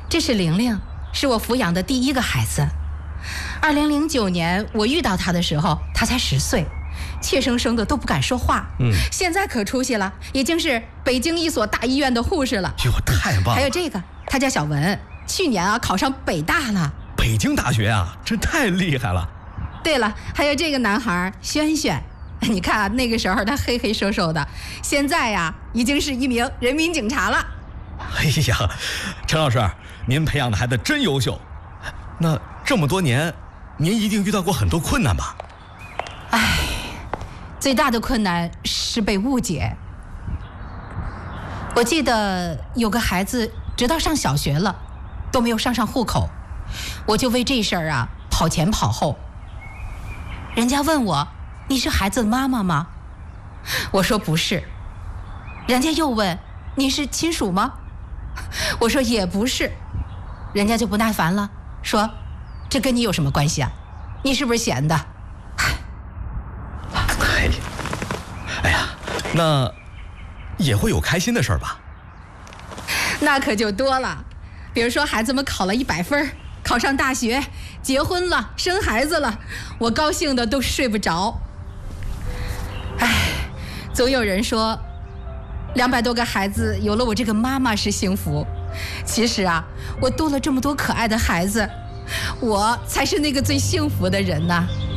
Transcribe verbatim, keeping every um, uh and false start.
这是玲玲，是我抚养的第一个孩子。二零零九年我遇到她的时候，她才十岁，怯生生的都不敢说话。嗯，现在可出息了，已经是北京一所大医院的护士了。 哟，太棒了！ 还有这个，她叫小文，去年啊考上北大了。 北京大学啊，这太厉害了。 对了，还有这个男孩轩轩，你看啊，那个时候他黑黑瘦瘦的，现在呀、啊、已经是一名人民警察了。 哎呀，陈老师，您培养的孩子真优秀。那这么多年，您一定遇到过很多困难吧？ 唉，最大的困难是被误解。我记得有个孩子直到上小学了都没有上上户口，我就为这事儿啊跑前跑后。人家问我，你是孩子的妈妈吗？我说不是。人家又问，你是亲属吗？我说也不是。人家就不耐烦了，说这跟你有什么关系啊？你是不是闲的？ 哎呀，哎呀，那也会有开心的事儿吧？ 那可就多了，比如说孩子们考了一百分，考上大学，结婚了，生孩子了，我高兴的都睡不着。哎，总有人说两百多个孩子有了我这个妈妈是幸福，其实啊，我多了这么多可爱的孩子，我才是那个最幸福的人呐。